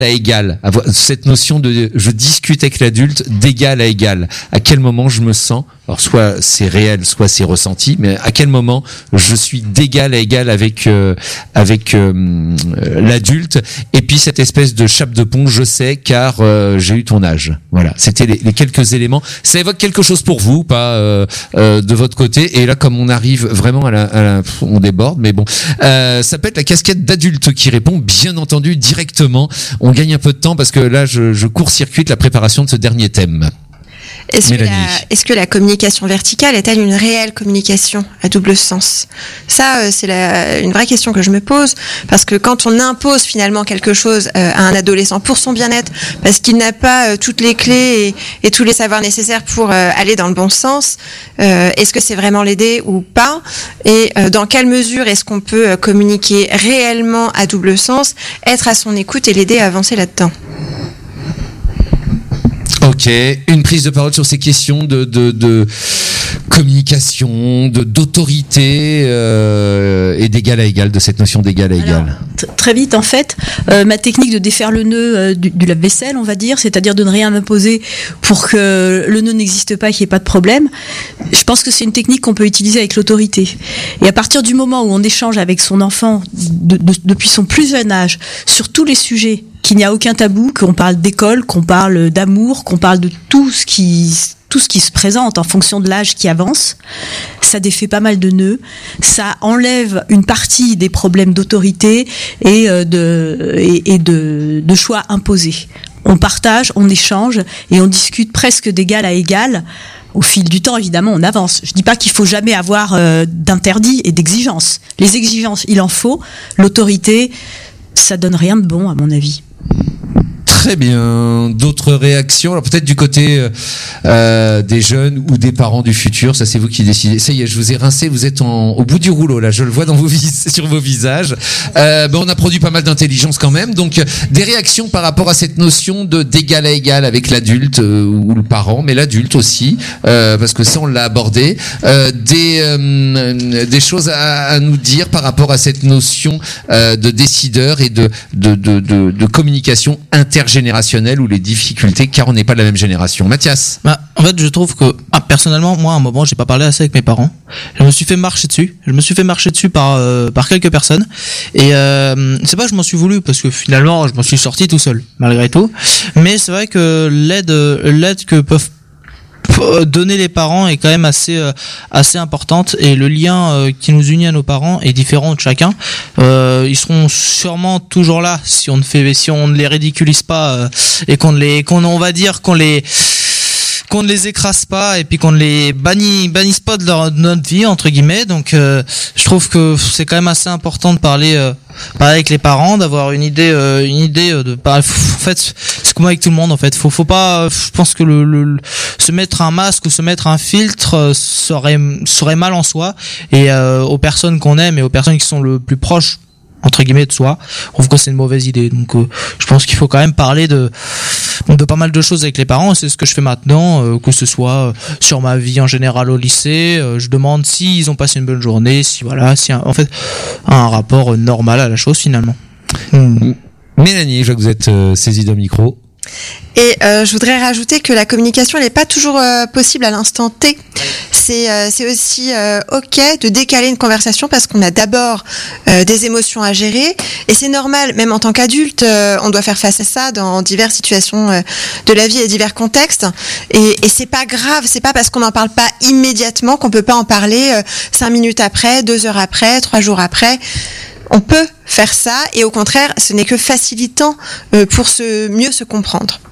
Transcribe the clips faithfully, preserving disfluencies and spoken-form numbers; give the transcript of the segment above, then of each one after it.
à égal, avoir cette notion de je discute avec l'adulte d'égal à égal. À quel moment je me sens, alors soit c'est réel, soit c'est ressenti, mais à quel moment je suis d'égal à égal avec euh, avec euh, l'adulte. Et puis cette espèce de chape de plomb, je sais car euh, j'ai eu ton âge. Voilà, c'était les, les quelques éléments. Ça évoque quelque chose pour vous, pas euh, euh, de votre côté. Et là, comme on arrive vraiment à la, à la on déborde, mais bon, euh, ça peut être la casquette d'adulte qui répond, bien entendu, directement. On gagne un peu de temps parce que là, je, je court-circuite la préparation de ce dernier thème. Est-ce que, la, est-ce que la communication verticale est-elle une réelle communication à double sens ? Ça, euh, c'est la, une vraie question que je me pose, parce que quand on impose finalement quelque chose euh, à un adolescent pour son bien-être, parce qu'il n'a pas euh, toutes les clés et, et tous les savoirs nécessaires pour euh, aller dans le bon sens, euh, est-ce que c'est vraiment l'aider ou pas ? Et euh, dans quelle mesure est-ce qu'on peut euh, communiquer réellement à double sens, être à son écoute et l'aider à avancer là-dedans ? Ok, une prise de parole sur ces questions de de, de communication, de d'autorité euh, et d'égal à égal, de cette notion d'égal à égal. Alors, t- très vite en fait, euh, ma technique de défaire le nœud euh, du, du lave-vaisselle, on va dire, c'est-à-dire de ne rien imposer pour que le nœud n'existe pas, qu'il n'y ait pas de problème. Je pense que c'est une technique qu'on peut utiliser avec l'autorité. Et à partir du moment où on échange avec son enfant de, de, depuis son plus jeune âge sur tous les sujets, qu'il n'y a aucun tabou, qu'on parle d'école, qu'on parle d'amour, qu'on parle de tout ce qui tout ce qui se présente en fonction de l'âge qui avance, ça défait pas mal de nœuds, ça enlève une partie des problèmes d'autorité et de et, et de, de choix imposés. On partage, on échange et on discute presque d'égal à égal. Au fil du temps, évidemment, on avance. Je dis pas qu'il faut jamais avoir euh, d'interdits et d'exigences. Les exigences, il en faut. L'autorité, ça donne rien de bon, à mon avis. Très bien. D'autres réactions? Alors peut-être du côté euh, des jeunes ou des parents du futur, ça c'est vous qui décidez. Ça y est, je vous ai rincé, vous êtes en, au bout du rouleau là, je le vois dans vos vis- sur vos visages. Euh, ben on a produit pas mal d'intelligence quand même. Donc des réactions par rapport à cette notion de d'égal à égal avec l'adulte euh, ou le parent, mais l'adulte aussi, euh, parce que ça on l'a abordé. Euh, des euh, des choses à, à nous dire par rapport à cette notion euh, de décideur et de de de de, de communication intergénérationnelle ou les difficultés car on n'est pas de la même génération. Mathias. Bah, en fait, je trouve que ah, personnellement, moi, à un moment, j'ai pas parlé assez avec mes parents. Je me suis fait marcher dessus. Je me suis fait marcher dessus par euh, par quelques personnes. Et euh, c'est pas que je m'en suis voulu parce que finalement, je m'en suis sorti tout seul, malgré tout. Mais c'est vrai que l'aide l'aide que peuvent donner les parents est quand même assez euh, assez importante et le lien euh, qui nous unit à nos parents est différent de chacun. Euh, ils seront sûrement toujours là si on ne fait si on ne les ridiculise pas euh, et qu'on ne les qu'on on va dire qu'on les qu'on ne les écrase pas et puis qu'on ne les bannit bannisse pas de, leur, de notre vie entre guillemets. Donc euh, je trouve que c'est quand même assez important de parler euh, parler avec les parents, d'avoir une idée euh, une idée de bah, en fait c'est comme avec tout le monde en fait, faut faut pas je pense que le, le, le se mettre un masque ou se mettre un filtre euh, serait serait mal en soi et euh, aux personnes qu'on aime et aux personnes qui sont le plus proches entre guillemets de soi, je trouve que c'est une mauvaise idée. Donc euh, je pense qu'il faut quand même parler de de pas mal de choses avec les parents, c'est ce que je fais maintenant, euh, que ce soit euh, sur ma vie en général au lycée, euh, je demande s'ils ont passé une bonne journée, si voilà, si en fait un rapport euh, normal à la chose finalement. Mmh. Mélanie, je vois que vous êtes euh, saisie d'un micro. Et euh, je voudrais rajouter que la communication elle n'est pas toujours euh, possible à l'instant T. C'est euh, c'est aussi euh, ok de décaler une conversation parce qu'on a d'abord euh, des émotions à gérer et c'est normal, même en tant qu'adulte, euh, on doit faire face à ça dans diverses situations euh, de la vie et divers contextes. Et, et c'est pas grave, c'est pas parce qu'on n'en parle pas immédiatement qu'on peut pas en parler euh, cinq minutes après, deux heures après, trois jours après. On peut faire ça et au contraire, ce n'est que facilitant euh, pour se mieux se comprendre.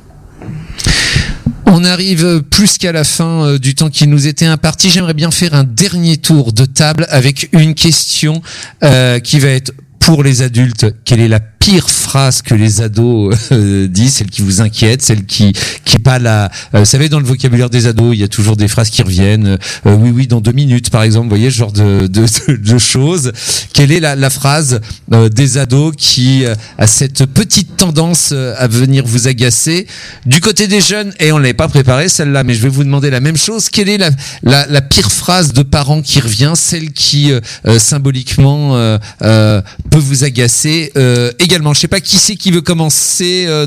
On arrive plus qu'à la fin euh, du temps qui nous était imparti. J'aimerais bien faire un dernier tour de table avec une question euh, qui va être pour les adultes. Quelle est la pire phrase que les ados euh, disent, celle qui vous inquiète, celle qui qui est pas la euh, vous savez, dans le vocabulaire des ados il y a toujours des phrases qui reviennent, euh, oui oui dans deux minutes par exemple, vous voyez ce genre de de, de, de choses. Quelle est la, la phrase euh, des ados qui euh, a cette petite tendance euh, à venir vous agacer? Du côté des jeunes, et on l'avait pas préparé celle-là, mais je vais vous demander la même chose. Quelle est la la, la pire phrase de parents qui revient, celle qui euh, euh, symboliquement euh, euh, peut vous agacer euh, également? Je sais pas qui c'est qui veut commencer. Euh,